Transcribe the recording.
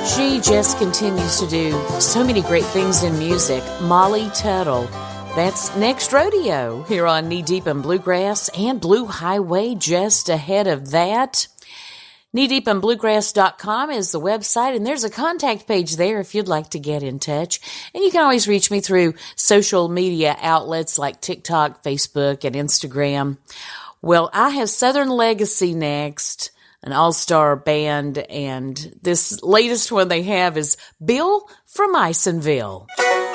She just continues to do so many great things in music. Molly Tuttle. That's next rodeo here on Knee Deep in Bluegrass, and Blue Highway just ahead of that. KneeDeepInBluegrass.com is the website, and there's a contact page there if you'd like to get in touch. And you can always reach me through social media outlets like TikTok, Facebook, and Instagram. Well, I have Southern Legacy next, an all-star band, and this latest one they have is Bill from Isonville.